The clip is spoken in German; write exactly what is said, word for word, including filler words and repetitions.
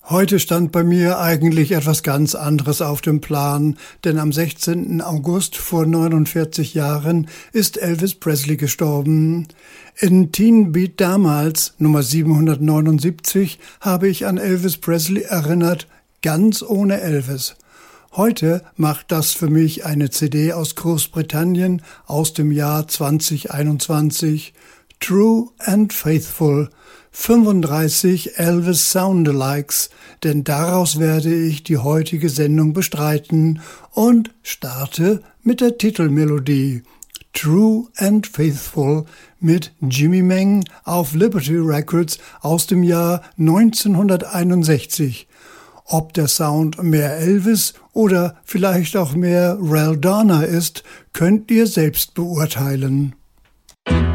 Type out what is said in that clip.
Heute stand bei mir eigentlich etwas ganz anderes auf dem Plan, denn am sechzehnten August vor neunundvierzig Jahren ist Elvis Presley gestorben. In Teen Beat damals, Nummer siebenhundertneunundsiebzig, habe ich an Elvis Presley erinnert, ganz ohne Elvis. Heute macht das für mich eine C D aus Großbritannien aus dem Jahr zwanzig einundzwanzig. True and Faithful. fünfunddreißig Elvis Soundalikes, denn daraus werde ich die heutige Sendung bestreiten und starte mit der Titelmelodie True and Faithful mit Jimmy Meng auf Liberty Records aus dem Jahr neunzehnhunderteinundsechzig. Ob der Sound mehr Elvis oder vielleicht auch mehr Ral Donner ist, könnt ihr selbst beurteilen.